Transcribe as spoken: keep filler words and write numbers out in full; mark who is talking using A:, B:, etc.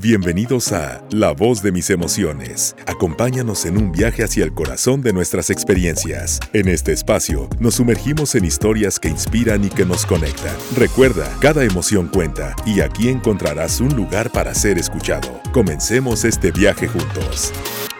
A: Bienvenidos a La Voz de mis emociones. Acompáñanos en un viaje hacia el corazón de nuestras experiencias. En este espacio nos sumergimos en historias que inspiran y que nos conectan. Recuerda, cada emoción cuenta y aquí encontrarás un lugar para ser escuchado. Comencemos este viaje juntos.